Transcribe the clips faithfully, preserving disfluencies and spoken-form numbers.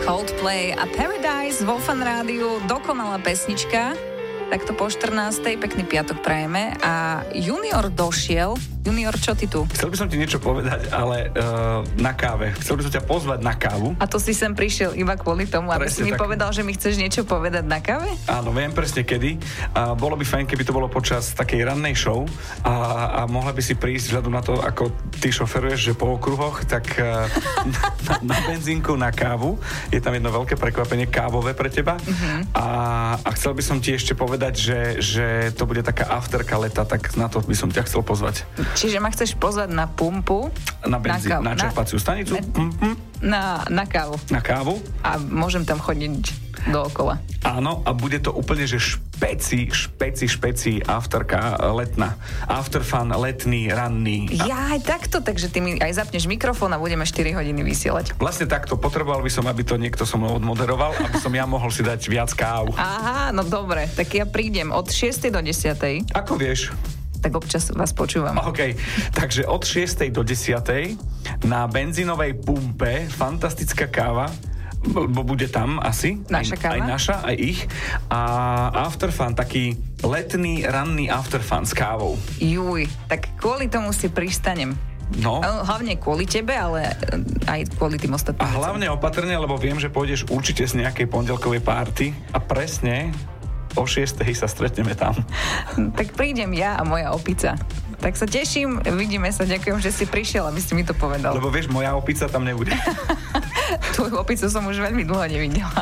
Coldplay a Paradise vo Fan Rádiu, dokonalá pesnička. Takto po štrnástej, pekný piatok prajeme a Junior došiel. Junior, čo ty tu? Chcel by som ti niečo povedať, ale uh, na káve. Chcel by som ťa pozvať na kávu. A to si sem prišiel iba kvôli tomu, aby presne si mi tak povedal, že mi chceš niečo povedať na káve? Áno, viem presne kedy. A bolo by fajn, keby to bolo počas takej rannej show a, a mohla by si prísť vzhľadom na to, ako ty šoferuješ, že po okruhoch, tak uh, na, na benzínku na kávu. Je tam jedno veľké prekvapenie kávové pre teba. Uh-huh. A, a chcel by som ti ešte povedať, že, že to bude taká afterka leta, tak na to by som ťa chcel pozvať. Čiže ma chceš pozvať na pumpu? Na benzín, na, na čerpaciu stanicu? Na, na kávu. Na kávu. A môžem tam chodiť dookola. Áno, a bude to úplne, že špeci, špeci, špeci afterka letná. Afterfun letný, ranný. Ja aj takto, takže ty mi aj zapneš mikrofón a budeme štyri hodiny vysielať. Vlastne takto, potreboval by som, aby to niekto so mnou odmoderoval, aby som ja mohol si dať viac káv. Aha, no dobre, tak ja prídem od šiestej do desiatej. Ako vieš? Tak občas vás počúvam. OK, takže od šiestej do desiatej na benzínovej pumpe fantastická káva, bo bude tam asi. Naša aj, káva? Aj naša, aj ich. A afterfun, taký letný, ranný afterfun s kávou. Juj, tak kvôli tomu si pristanem. No. Hlavne kvôli tebe, ale aj kvôli tým ostatným. A hlavne opatrne, lebo viem, že pôjdeš určite z nejakej pondelkovej párty a presne o šiestej sa stretneme tam. Tak prídem ja a moja opica. Tak sa teším, vidíme sa, ďakujem, že si prišiel, aby si mi to povedal. Lebo vieš, moja opica tam nebude. Tvoju opicu som už veľmi dlho nevidela.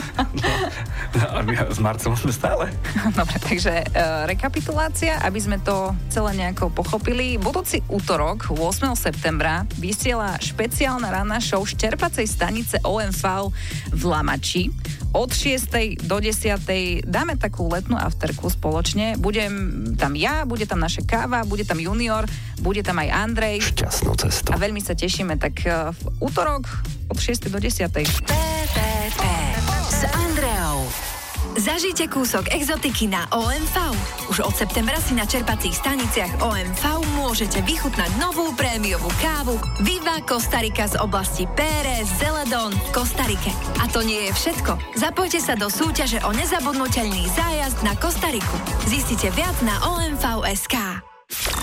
No, a my s Marcelom sme stále. Dobre, takže uh, rekapitulácia, aby sme to celé nejako pochopili. Budúci útorok, ôsmeho septembra, vysiela špeciálna ranná show z čerpacej stanice ó em vé v Lamači. Od šiestej do desiatej dáme takú letnú afterku spoločne. Budem tam ja, bude tam naša káva, bude tam Junior, bude tam aj Andrej. Šťastnú cestu. A veľmi sa tešíme. Tak uh, v útorok od šiestej do desiatej. pé pé pé s Andreou. Zažite kúsok exotiky na ó em vé. Už od septembra si na čerpacích staniciach ó em vé môžete vychutnať novú prémiovú kávu Viva Kostarika z oblasti Pérez Zeledón v Kostarike. A to nie je všetko. Zapojte sa do súťaže o nezabudnuteľný zájazd na Kostariku. Zistite viac na ó em vé bodka es ká.